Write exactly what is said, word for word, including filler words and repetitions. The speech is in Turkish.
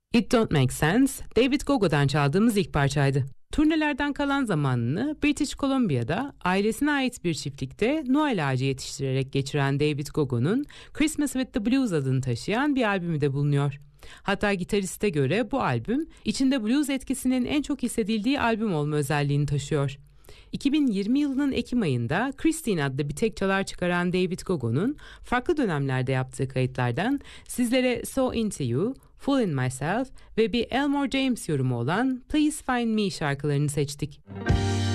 It Don't Make Sense, David Gogo'dan çaldığımız ilk parçaydı. Turnelerden kalan zamanını British Columbia'da ailesine ait bir çiftlikte Noel ağacı yetiştirerek geçiren David Gogo'nun Christmas with the Blues adını taşıyan bir albümü de bulunuyor. Hatta gitariste göre bu albüm içinde blues etkisinin en çok hissedildiği albüm olma özelliğini taşıyor. iki bin yirmi yılının Ekim ayında Christine adlı bir tek çalar çıkaran David Gogo'nun farklı dönemlerde yaptığı kayıtlardan sizlere So Into You, Fool in Myself ve bir Elmore James yorumu olan Please Find Me şarkılarını seçtik.